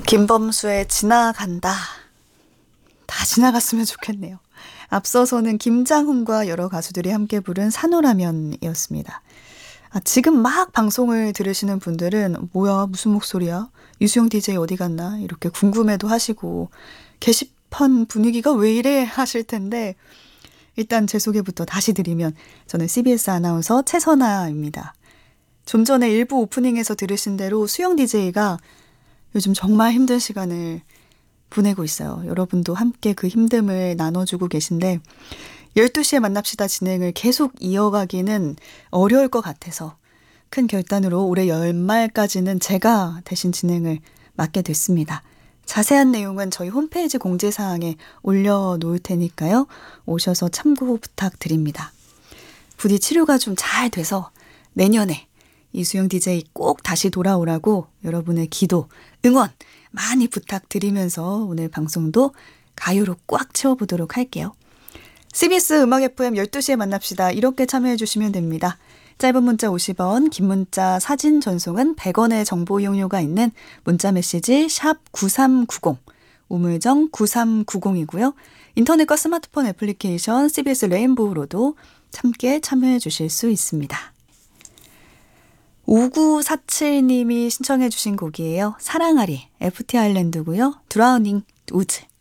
김범수의 지나간다. 다 지나갔으면 좋겠네요. 앞서서는 김장훈과 여러 가수들이 함께 부른 산호라면이었습니다. 지금 막 방송을 들으시는 분들은 뭐야 무슨 목소리야? 유수영 DJ 어디 갔나? 이렇게 궁금해도 하시고 게시판 분위기가 왜 이래 하실 텐데 일단 제 소개부터 다시 드리면 저는 CBS 아나운서 최선아입니다. 좀 전에 일부 오프닝에서 들으신 대로 수영 DJ가 요즘 정말 힘든 시간을 보내고 있어요. 여러분도 함께 그 힘듦을 나눠주고 계신데 12시에 만납시다 진행을 계속 이어가기는 어려울 것 같아서 큰 결단으로 올해 연말까지는 제가 대신 진행을 맡게 됐습니다. 자세한 내용은 저희 홈페이지 공지사항에 올려놓을 테니까요. 오셔서 참고 부탁드립니다. 부디 치료가 좀 잘 돼서 내년에 이수영 DJ 꼭 다시 돌아오라고 여러분의 기도, 응원 많이 부탁드리면서 오늘 방송도 가요로 꽉 채워보도록 할게요. CBS 음악 FM 12시에 만납시다. 이렇게 참여해 주시면 됩니다. 짧은 문자 50원, 긴 문자 사진 전송은 100원의 정보 이용료가 있는 문자 메시지 샵 9390, 우물정 9390이고요. 인터넷과 스마트폰 애플리케이션 CBS 레인보우로도 함께 참여해 주실 수 있습니다. 5947님이 신청해 주신 곡이에요. 사랑아리, FT 아일랜드고요. 드라우닝 우즈.